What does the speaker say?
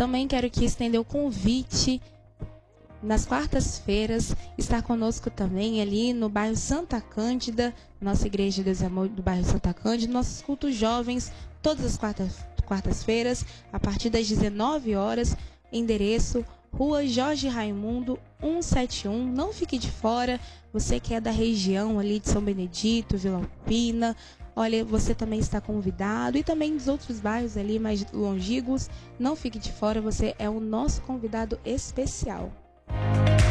Também quero que estender o convite nas quartas-feiras, estar conosco também ali no bairro Santa Cândida, nossa Igreja de Deus e Amor do bairro Santa Cândida, nossos cultos jovens, todas as quartas-feiras, a partir das 19 horas, endereço Rua Jorge Raimundo 171, não fique de fora, você que é da região ali de São Benedito, Vila Alpina, olha, você também está convidado, e também dos outros bairros ali mais longínquos, não fique de fora, você é o nosso convidado especial.